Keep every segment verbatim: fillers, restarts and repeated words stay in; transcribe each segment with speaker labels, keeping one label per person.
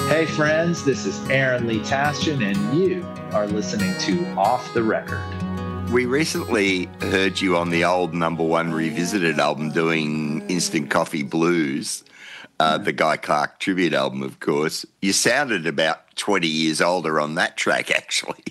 Speaker 1: Hey friends, this is Aaron Lee Tasjan, and you are listening to Off the Record.
Speaker 2: We recently heard you on the old number one revisited album doing Instant Coffee Blues, uh, the Guy Clark tribute album, of course. You sounded about twenty years older on that track, actually.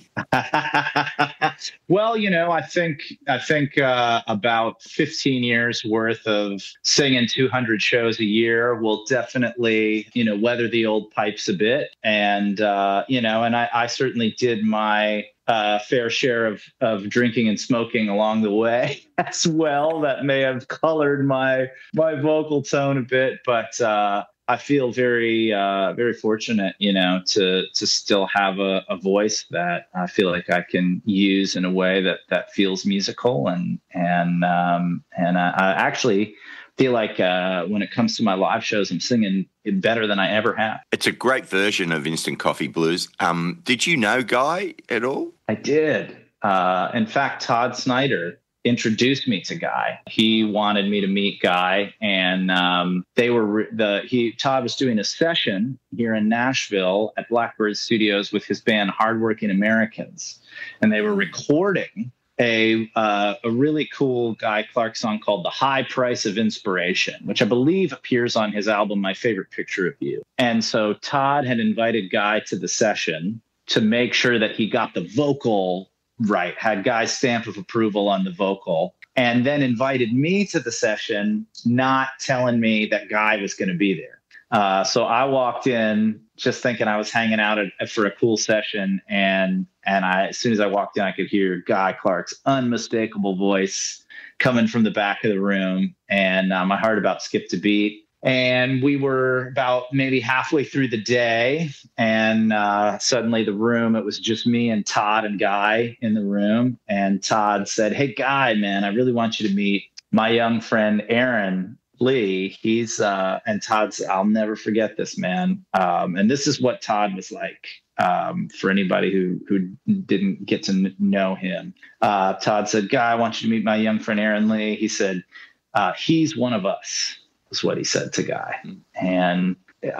Speaker 1: Well, you know, I think I think uh, about fifteen years worth of singing two hundred shows a year will definitely, you know, weather the old pipes a bit. And, uh, you know, and I, I certainly did my uh, fair share of, of drinking and smoking along the way as well. That may have colored my my vocal tone a bit. But uh, I feel very, uh, very fortunate, you know, to to still have a, a voice that I feel like I can use in a way that that feels musical, and and um, and I, I actually feel like uh, when it comes to my live shows, I'm singing it better than I ever have.
Speaker 2: It's a great version of Instant Coffee Blues. Um, did you know Guy at all?
Speaker 1: I did. Uh, in fact, Todd Snyder introduced me to Guy. He wanted me to meet Guy, and um, they were the he Todd was doing a session here in Nashville at Blackbird Studios with his band Hardworking Americans, and they were recording a uh, a really cool Guy Clark song called "The High Price of Inspiration," which I believe appears on his album "My Favorite Picture of You." And so Todd had invited Guy to the session to make sure that he got the vocal right, had Guy's stamp of approval on the vocal, and then invited me to the session, not telling me that Guy was going to be there. Uh, so I walked in just thinking I was hanging out at, for a cool session, and and I, as soon as I walked in, I could hear Guy Clark's unmistakable voice coming from the back of the room, and uh, my heart about skipped a beat. And we were about maybe halfway through the day, and uh, suddenly the room, it was just me and Todd and Guy in the room. And Todd said, "Hey, Guy, man, I really want you to meet my young friend, Aaron Lee. He's, uh, and Todd said, I'll never forget this, man." Um, and this is what Todd was like. Um, for anybody who, who didn't get to know him, uh, Todd said, "Guy, I want you to meet my young friend, Aaron Lee." He said, uh, "He's one of us," is what he said to Guy. And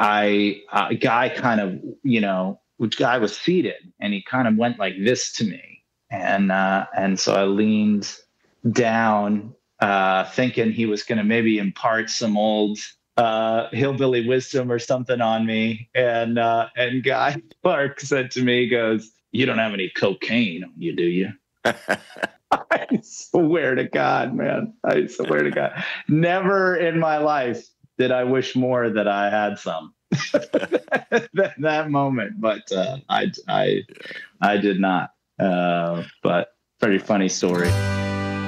Speaker 1: I, uh, Guy kind of, you know, which Guy was seated, and he kind of went like this to me. And, uh, and so I leaned down, uh, thinking he was going to maybe impart some old, uh, hillbilly wisdom or something on me. And, uh, and Guy Clark said to me, he goes, "You don't have any cocaine on you, do you?" I swear to God, man. I swear to God. Never in my life did I wish more that I had some. that, that moment, but uh, I, I, I did not. Uh, but pretty funny story.